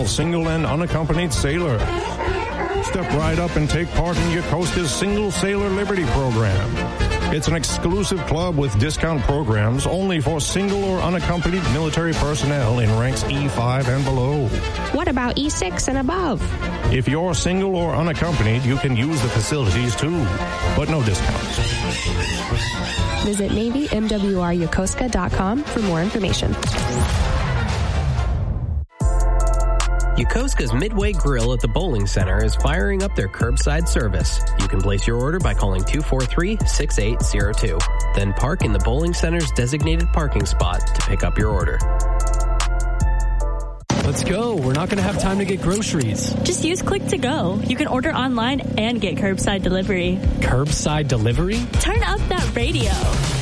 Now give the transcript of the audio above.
all single and unaccompanied sailors. Step right up and take part in Yokosuka's Single Sailor Liberty Program. It's an exclusive club with discount programs only for single or unaccompanied military personnel in ranks E5 and below. What about E6 and above? If you're single or unaccompanied, you can use the facilities too, but no discounts. Visit NavyMWRYokosuka.com for more information. Yokosuka's Midway Grill at the Bowling Center is firing up their curbside service. You can place your order by calling 243-6802. Then park in the Bowling Center's designated parking spot to pick up your order. Let's go. We're not going to have time to get groceries. Just use Click to Go. You can order online and get curbside delivery. Curbside delivery? Turn up that radio.